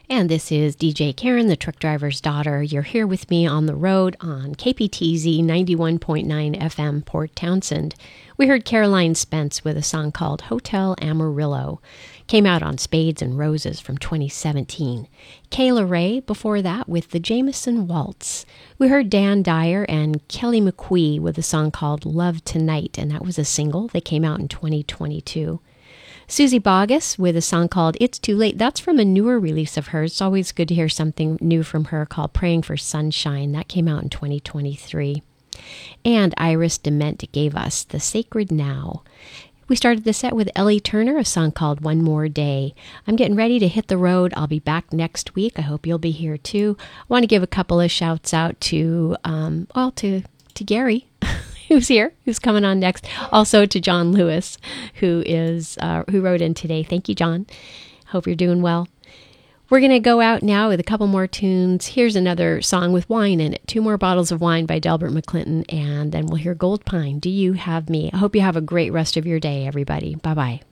And this is DJ Karen, the truck driver's daughter. You're here with me on the road on KPTZ 91.9 FM, Port Townsend. We heard Caroline Spence with a song called Hotel Amarillo. Came out on Spades and Roses from 2017. Kayla Ray before that with the Jameson Waltz. We heard Dan Dyer and Kelly McQuee with a song called Love Tonight, and that was a single that came out in 2022. Susie Boggess with a song called It's Too Late. That's from a newer release of hers. It's always good to hear something new from her called Praying for Sunshine. That came out in 2023. And Iris Dement gave us The Sacred Now. We started the set with Ellie Turner, a song called One More Day. I'm getting ready to hit the road. I'll be back next week. I hope you'll be here too. I want to give a couple of shouts out to Gary, who's here, who's coming on next. Also to John Lewis, who wrote in today. Thank you, John. Hope you're doing well. We're going to go out now with a couple more tunes. Here's another song with wine in it. 2 More Bottles of Wine by Delbert McClinton, and then we'll hear Gold Pine, Do You Have Me? I hope you have a great rest of your day, everybody. Bye-bye.